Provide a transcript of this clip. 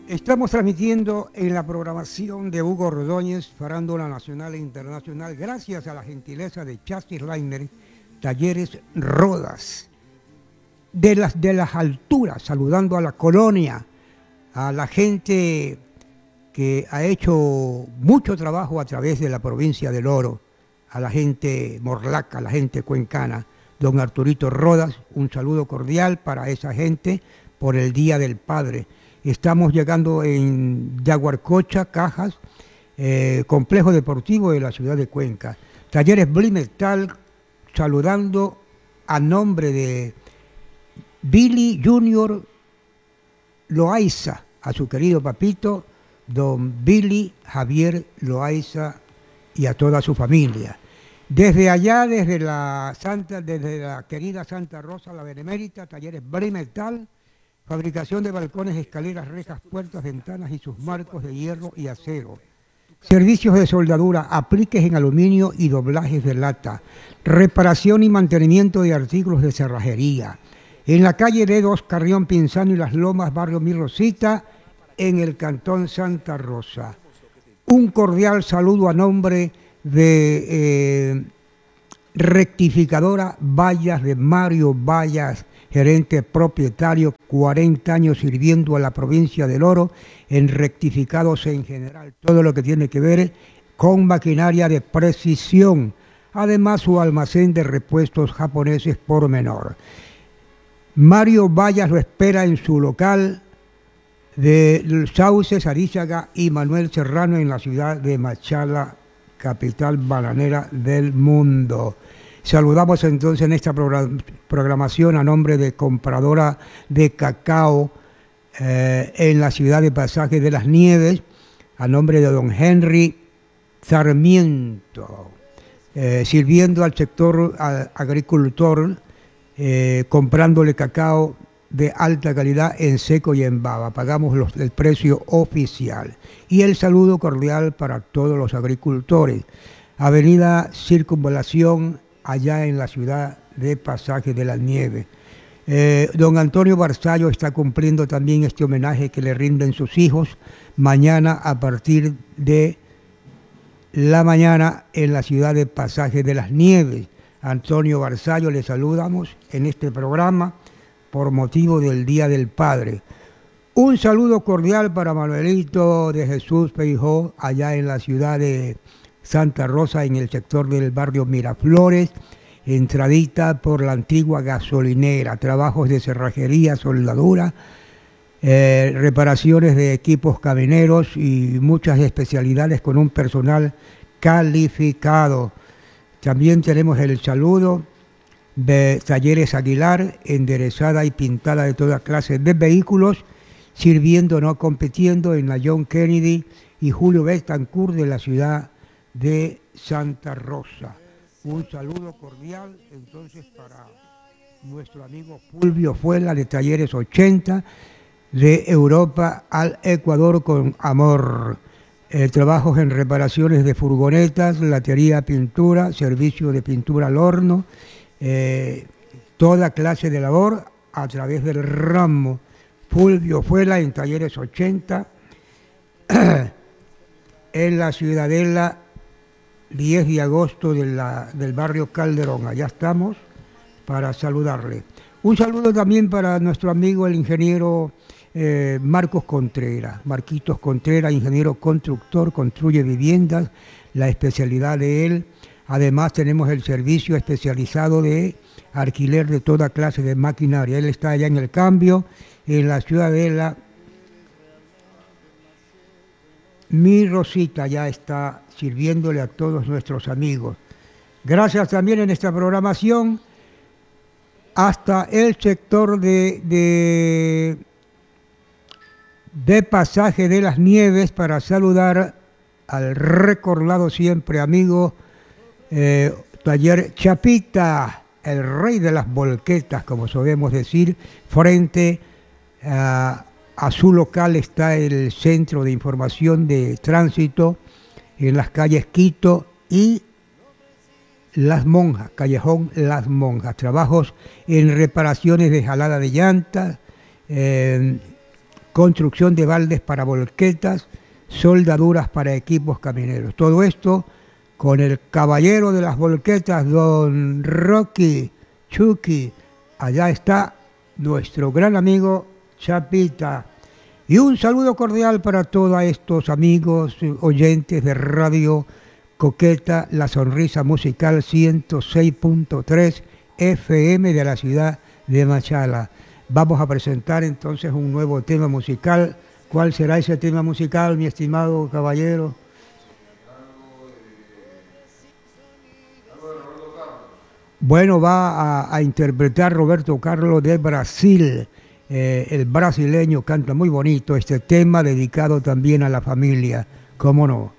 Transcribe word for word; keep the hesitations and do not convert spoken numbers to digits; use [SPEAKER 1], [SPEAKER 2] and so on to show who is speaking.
[SPEAKER 1] Estamos transmitiendo en la programación de Hugo Ordóñez, Farándula Nacional e Internacional, gracias a la gentileza de Chasis Liner, Talleres Rodas, de las, de las alturas, saludando a la colonia, a la gente que ha hecho mucho trabajo a través de la provincia del Oro, a la gente morlaca, a la gente cuencana. Don Arturito Rodas, un saludo cordial para esa gente por el Día del Padre. Estamos llegando en Yaguarcocha, Cajas, eh, complejo deportivo de la ciudad de Cuenca. Talleres Blimetal, saludando a nombre de Billy Junior Loaiza, a su querido papito, don Billy Javier Loaiza, y a toda su familia. Desde allá, desde la Santa, desde la querida Santa Rosa, la Benemérita, Talleres Blimetal, fabricación de balcones, escaleras, rejas, puertas, ventanas y sus marcos de hierro y acero. Servicios de soldadura, apliques en aluminio y doblajes de lata. Reparación y mantenimiento de artículos de cerrajería. En la calle D dos, Carrión Pinzano y Las Lomas, barrio Mi Rosita, en el cantón Santa Rosa. Un cordial saludo a nombre de eh, Rectificadora Vallas, de Mario Vallas, gerente propietario, cuarenta años sirviendo a la provincia del Oro en rectificados en general, todo lo que tiene que ver con maquinaria de precisión, además su almacén de repuestos japoneses por menor. Mario Vallas lo espera en su local de Sauces, Arízaga y Manuel Serrano en la ciudad de Machala, capital bananera del mundo. Saludamos entonces en esta programación a nombre de Compradora de Cacao eh, en la ciudad de Pasaje de las Nieves, a nombre de don Henry Sarmiento, eh, sirviendo al sector al agricultor, eh, comprándole cacao de alta calidad en seco y en baba. Pagamos los, el precio oficial. Y el saludo cordial para todos los agricultores. Avenida Circunvalación, allá en la ciudad de Pasaje de las Nieves. Eh, don Antonio Barzallo está cumpliendo también este homenaje que le rinden sus hijos mañana a partir de la mañana en la ciudad de Pasaje de las Nieves. Antonio Barzallo, le saludamos en este programa por motivo del Día del Padre. Un saludo cordial para Manuelito de Jesús Feijó, allá en la ciudad de Santa Rosa, en el sector del barrio Miraflores, entradita por la antigua gasolinera, trabajos de cerrajería, soldadura, eh, reparaciones de equipos camineros y muchas especialidades con un personal calificado. También tenemos el saludo de Talleres Aguilar, enderezada y pintada de toda clase de vehículos, sirviendo, no compitiendo, en la John Kennedy y Julio Betancourt de la ciudad de Santa Rosa. Un saludo cordial entonces para nuestro amigo Fulvio Fuela de Talleres ochenta, de Europa al Ecuador con amor. Eh, trabajos en reparaciones de furgonetas, latería, pintura, servicio de pintura al horno, eh, toda clase de labor a través del ramo. Fulvio Fuela en Talleres ochenta, en la Ciudadela diez de agosto de la, del barrio Calderón. Allá estamos para saludarle. Un saludo también para nuestro amigo el ingeniero eh, Marcos Contreras. Marquitos Contreras, ingeniero constructor, construye viviendas, la especialidad de él. Además tenemos el servicio especializado de alquiler de toda clase de maquinaria. Él está allá en el Cambio, en la ciudad de la Mi Rosita, ya está sirviéndole a todos nuestros amigos. Gracias también en esta programación hasta el sector de, de, de Pasaje de las Nieves para saludar al recordado siempre amigo eh, Taller Chapita, el rey de las volquetas, como solemos decir, frente a... A su local está el Centro de Información de Tránsito en las calles Quito y Las Monjas, Callejón Las Monjas. Trabajos en reparaciones de jalada de llantas, eh, construcción de baldes para volquetas, soldaduras para equipos camineros. Todo esto con el caballero de las volquetas, don Rocky Chucky. Allá está nuestro gran amigo Chapita. Y un saludo cordial para todos estos amigos oyentes de Radio Coqueta, La Sonrisa Musical ciento seis punto tres F M de la ciudad de Machala. Vamos a presentar entonces un nuevo tema musical. ¿Cuál será ese tema musical, mi estimado caballero? Bueno, va a, a interpretar Roberto Carlos de Brasil. Eh, el brasileño canta muy bonito este tema dedicado también a la familia, ¿cómo no?